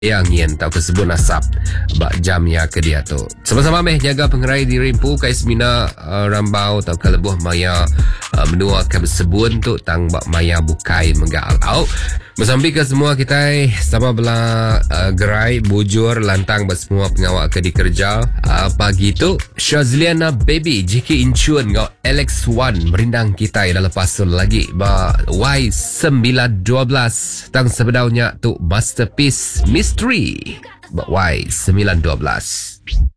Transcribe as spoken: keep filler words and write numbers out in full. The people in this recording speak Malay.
yang yen tau kesebut nasab bak jam ya ke dia tu sama-sama meh jaga pengerai di rimpu kais mina uh, rambau tau kelebuh maya uh, menua ke sebun tu tang bak maya bukai menggal au Mesambi ke semua kita sama bela uh, gerai bujur lantang bak semua pengawak ke di kerja uh, pagi tu Shazliana Baby J K Inchun ngau Alex One merindang kita dah lepas tu lagi ba Y sembilan dua belas tang sebedaunya tu Masterpiece Mystery ba Y sembilan dua belas